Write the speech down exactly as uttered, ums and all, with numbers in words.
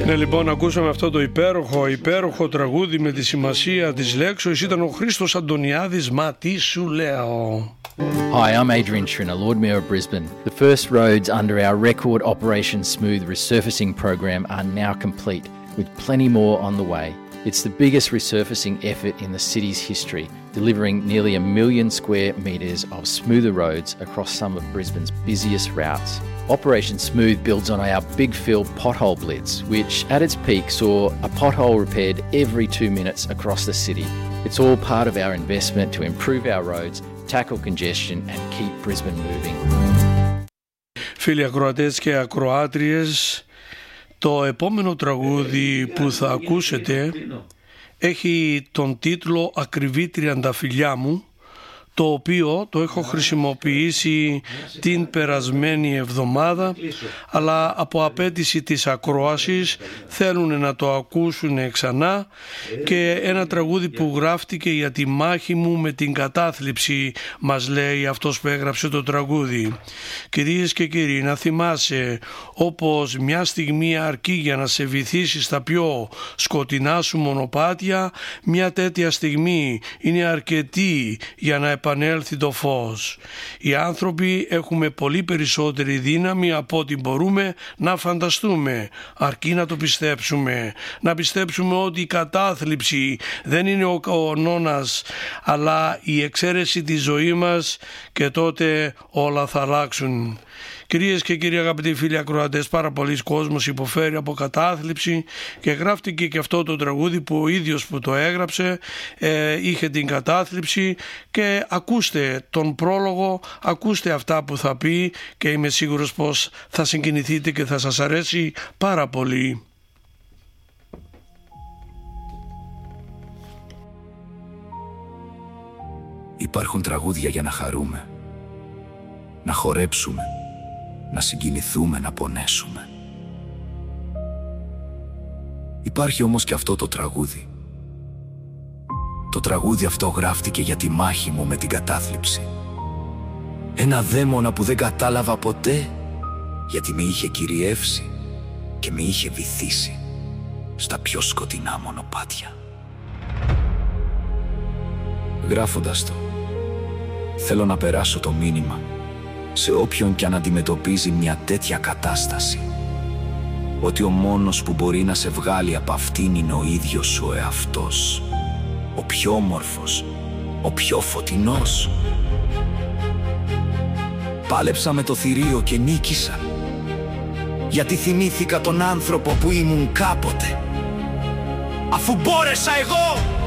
Ναι, λοιπόν, ακούσαμε αυτό το υπέροχο, υπέροχο τραγούδι με τη σημασία της λέξεως. Ήταν ο Χρήστος Αντωνιάδης, μα τι σου λέω. Hi, I'm Adrian Schrinner, Lord Mayor of Brisbane. The first roads under our record Operation Smooth resurfacing program are now complete, with plenty more on the way. It's the biggest resurfacing effort in the city's history, delivering nearly a million square metres of smoother roads across some of Brisbane's busiest routes. Operation Smooth builds on our Big Fill pothole blitz, which at its peak saw a pothole repaired every two minutes across the city. It's all part of our investment to improve our roads, tackle congestion and keep Brisbane moving. Φίλοι ακροατές και ακροάτριες, το επόμενο τραγούδι που θα ακούσετε έχει τον τίτλο «Ακριβή τριανταφυλλιά μου», το οποίο το έχω χρησιμοποιήσει την περασμένη εβδομάδα, αλλά από απέτηση της ακρόασης θέλουν να το ακούσουν ξανά, και ένα τραγούδι που γράφτηκε για τη μάχη μου με την κατάθλιψη, μας λέει αυτός που έγραψε το τραγούδι. Κυρίες και κύριοι, να θυμάσαι, όπως μια στιγμή αρκεί για να σε βυθίσει στα πιο σκοτεινά σου μονοπάτια, μια τέτοια στιγμή είναι αρκετή για να επανέλθει το φως. Οι άνθρωποι έχουμε πολύ περισσότερη δύναμη από ό,τι μπορούμε να φανταστούμε, αρκεί να το πιστέψουμε. Να πιστέψουμε ότι η κατάθλιψη δεν είναι ο κανόνας, αλλά η εξαίρεση της ζωής μας, και τότε όλα θα αλλάξουν. Κυρίες και κύριοι αγαπητοί φίλοι ακροατές, πάρα πολλοί κόσμος υποφέρει από κατάθλιψη, και γράφτηκε και αυτό το τραγούδι που ο ίδιος που το έγραψε ε, είχε την κατάθλιψη. Και ακούστε τον πρόλογο, ακούστε αυτά που θα πει, και είμαι σίγουρος πως θα συγκινηθείτε και θα σας αρέσει πάρα πολύ. Υπάρχουν τραγούδια για να χαρούμε, να χορέψουμε, να συγκινηθούμε, να πονέσουμε. Υπάρχει όμως και αυτό το τραγούδι. Το τραγούδι αυτό γράφτηκε για τη μάχη μου με την κατάθλιψη. Ένα δαίμονα που δεν κατάλαβα ποτέ, γιατί με είχε κυριεύσει και με είχε βυθίσει στα πιο σκοτεινά μονοπάτια. Γράφοντας το, θέλω να περάσω το μήνυμα σε όποιον κι αν αντιμετωπίζει μια τέτοια κατάσταση, ότι ο μόνος που μπορεί να σε βγάλει από αυτήν είναι ο ίδιος ο εαυτός, ο πιο όμορφος, ο πιο φωτεινός. Πάλεψα με το θηρίο και νίκησα, γιατί θυμήθηκα τον άνθρωπο που ήμουν κάποτε. Αφού μπόρεσα εγώ